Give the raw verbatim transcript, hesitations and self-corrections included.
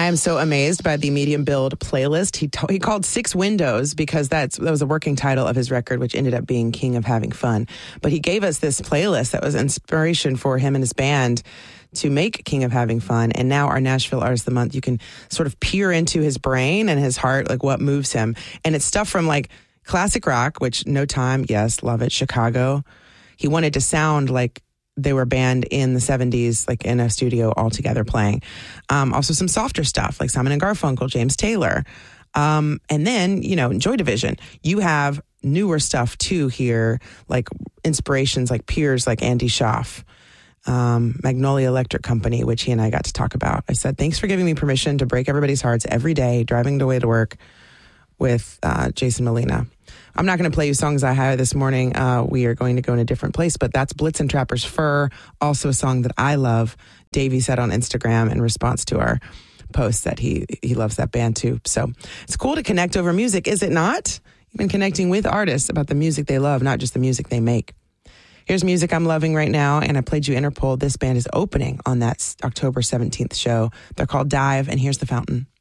I am so amazed by the medium build playlist. He to- he called Six Windows because that's that was a working title of his record, which ended up being King of Having Fun. But he gave us this playlist that was inspiration for him and his band to make King of Having Fun. And now our Nashville Artist of the Month, you can sort of peer into his brain and his heart, like what moves him. And it's stuff from like classic rock, which No Time, yes, love it. Chicago. He wanted to sound like they were a band in the seventies, like in a studio all together playing. Um, also some softer stuff like Simon and Garfunkel, James Taylor. Um, and then, you know, Joy Division. You have newer stuff too here, like inspirations like peers like Andy Schaaf, um, Magnolia Electric Company, which he and I got to talk about. I said, thanks for giving me permission to break everybody's hearts every day, driving the way to work with uh, Jason Molina. I'm not going to play you songs I had this morning. Uh, we are going to go in a different place, but that's Blitz and Trapper's Fur, also a song that I love. Davey said on Instagram in response to our post that he he loves that band too. So it's cool to connect over music, is it not? Even connecting with artists about the music they love, not just the music they make. Here's music I'm loving right now, and I played you Interpol. This band is opening on that October seventeenth show. They're called Dive, and here's The Fountain.